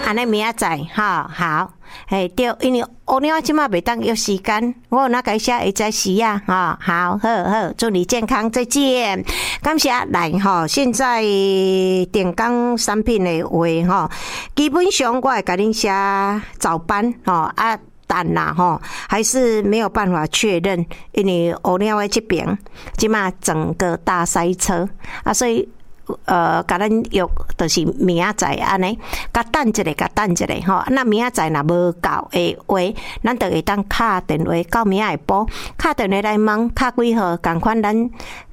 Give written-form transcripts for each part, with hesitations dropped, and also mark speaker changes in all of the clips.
Speaker 1: 安尼明仔载哈好，嘿对，因为乌鸟即马袂当约时间，我有哪改写会再时啊哈，好好，祝你健康，再见，感谢来哈。现在电工产品的话哈，基本上我会甲恁写早班哈啊。但啦吼，还是没有办法确认，因为乌鸟的这边即马整个大塞车啊，所以甲咱约就是明仔载安尼，甲等一下吼。那明仔载若无够的话，咱就会当敲电话到明仔下晡，敲电话来问敲几号，共款咱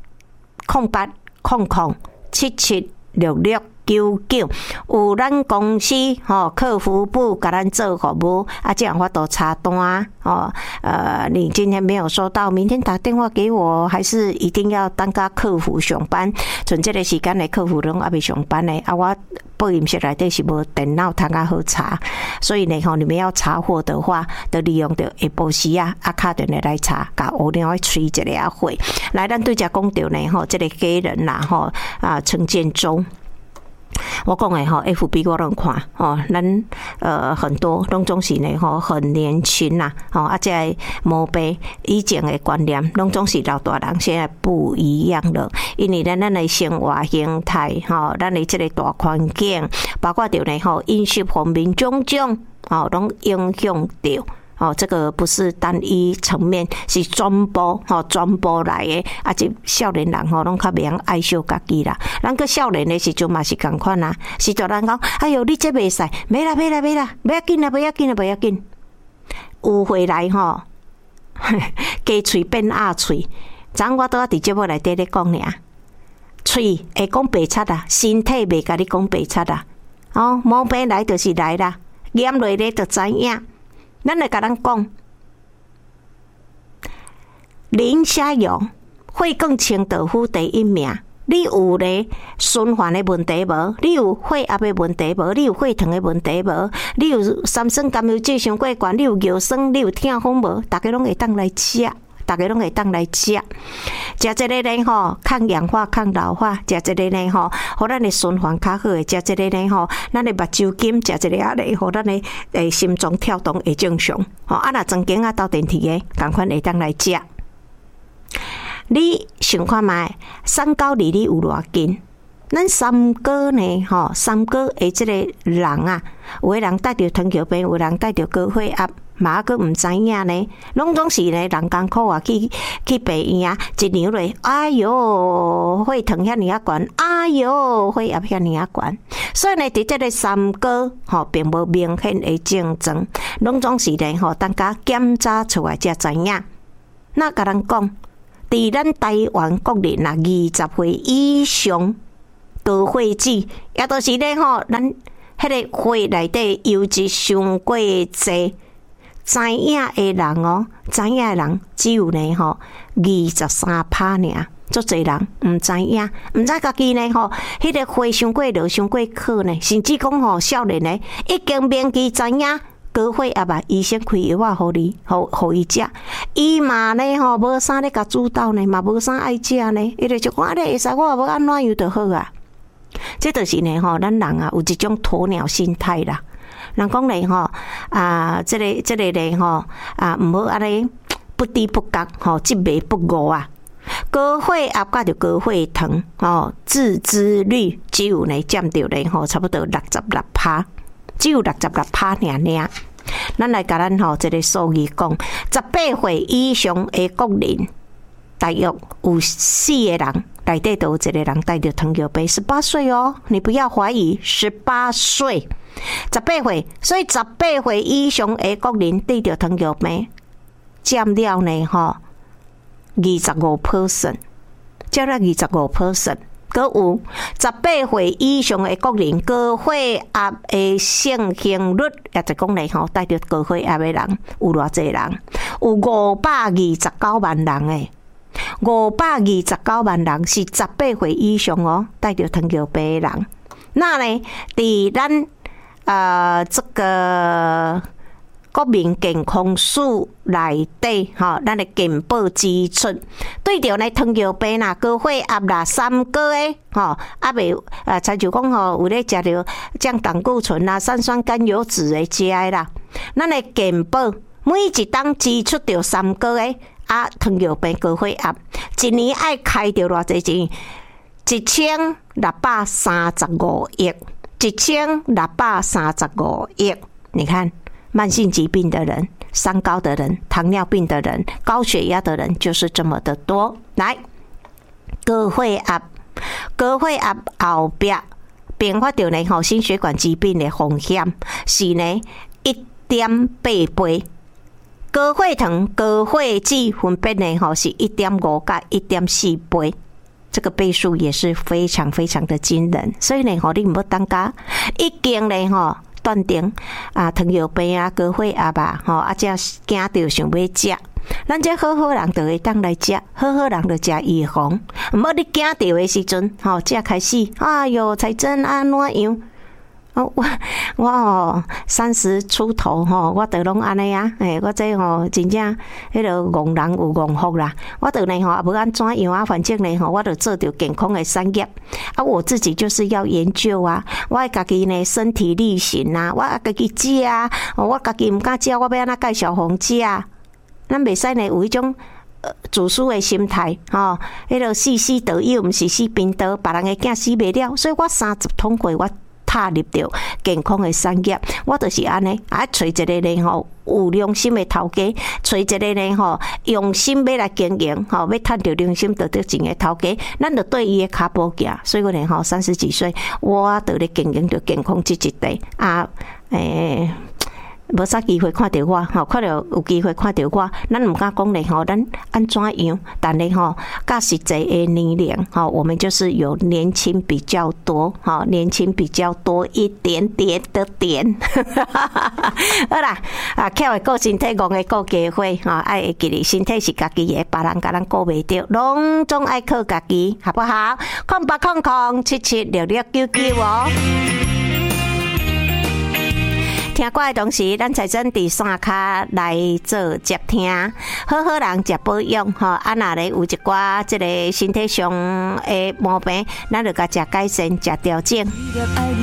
Speaker 1: 0800776699，有咱公司客服部给咱做服务啊，这样我都查单你今天没有收到，明天打电话给我，还是一定要当个客服上班？剩这个时间的客服拢还没上班呢啊，我保险室内底是无电脑通较好查，所以呢你们要查货的话，就利用着下晡时啊打电话来查，甲乌鸟的吹一个会。来，咱对遮讲到呢这个家人啦陈建州。我讲的FB 我拢看咱很多拢总是呢很年轻呐啊，这毛病以前的观念拢总是老大人，现在不一样了，因为咱的生活形态咱的这个大环境，包括着呢饮食方面种种拢影响到。这个不是单一层面，是全部来的。啊，这少年人拢较袂晓爱惜家己啦。咱个少年的时阵嘛是共款啊，是大人讲，哎哟，你这袂使，没啦，不要紧。有回来鸡喙变鸭喙。昨我拄仔伫节目内底咧讲尔，喙会讲白贼啦，身体袂甲你讲白贼啦。毛病来就是来啦，验落咧就知影。咱来甲咱讲，林虾油会更清豆腐第一名。你有咧循环的问题无？你有血压的问题无？你有血糖的问题无？你有三酸甘油脂伤过悬？你有尿酸？你有痛风无？大家拢会当来吃。食这个呢抗氧化、抗老化；食这个呢互咱的循环较好；食这个呢咱的目睭金；食这个呢互咱的心脏跳动会正常。啊，若曾经斗电梯的，赶快会当来食。你想看卖三高离你有偌近？咱三高呢三高的这个人啊，有的人带着糖尿病，有的人带着高血压。嘛个唔知影呢，拢总是呢人艰苦啊去病院啊，一量落，哎哟，血糖遐尼啊悬，哎哟，血压遐尼啊悬，所以呢，伫这个三高并无明显的症状，拢总是呢等甲检查出来才知影。那甲人讲，伫咱台湾国人啊，20岁以上高血脂，也就是呢咱迄个血内底油脂伤过济。知影的人只有呢23%尔，足侪人唔知影，唔知家己呢迄个血伤过落、伤过可呢，甚至讲少年呢已经明记知影高血压啊，医生开药啊，互伊食，伊嘛呢无啥咧甲主导呢，嘛无啥爱食呢，伊就讲啊，会使我也无安怎样就好啊。这就是呢咱人啊有一种鸵鸟心态啦。人讲咧这个咧唔好安尼不知不觉积眉不悟啊。高血压甲着高血糖致知率只有呢占着咧差不多66%，只有66%尔。咱来甲咱这个数据讲，18岁以上的国人，大约有4个人。内底都有一个人带着糖尿病，18岁哦，你不要怀疑，18岁，18岁，所以18岁以上的国人得着糖尿病，占了呢25%，占了25%。搁有18岁以上的国人，高血压的盛行率，也就讲咧带着高血压的人有偌济人？有529万人诶。529万人是18岁以上哦，带着糖尿病的人。那呢，伫咱这个国民健康署内底吼，咱的健保支出，对着呢糖尿病啦、高血压啦、三高诶，吼，未亲像讲吼，有咧食着降胆固醇啦、三酸甘油酯诶食诶啦，咱的健保每一档支出着三高诶，糖尿病、高血压，一年爱开着偌济钱？1635亿，1635亿，你看。慢性疾病的人、三高的人、糖尿病的人、高血压的人就是这么的多。来，高血压后壁并发着呢心血管疾病的风险是呢1.8倍，高血糖、高血脂分别呢是1.5到1.4倍。这个倍数也是非常非常的惊人，所以呢，你唔要当家，已经呢断定糖尿病啊、高血压啊，才惊着想要食。咱这好人就会当来食，好人就食预防。唔好你惊着的时阵，才开始，哎哟，才真安怎样？我30出头我就拢安尼啊，我这真正迄个戆人有戆福啦。我就呢无安怎样啊，反正呢我就做着健康的产业我自己就是要研究啊，我家己呢身体力行啊，我家己食啊，我家己毋敢食，我要安怎介绍互食？咱袂使呢有迄种自私的心态迄个死死倒友，毋是死边倒，别人的囝死袂了，所以我30通过我。踏入着健康的产业，我就是安尼找一个呢有良心的头家，找一个呢用心要来经营要赚着良心得到钱的头家，咱就对伊的脚步行。所以我呢30几岁，我就咧经营着健康这一块无啥机会看到我看到有机会看到我，咱唔敢讲咧咱安怎样，但咧甲实际的年龄我们就是有年轻比较多年轻比较多一点点的点好啦巧的顾身体，戆的顾家伙爱会记哩，身体是家己的，别人甲咱顾袂着，拢总爱靠家己，好不好？0800776699哦。听歌的同时，咱才真伫山骹来做接听，好人食保养若咧有一寡即个身体上的毛病，咱就甲食改善、食调整。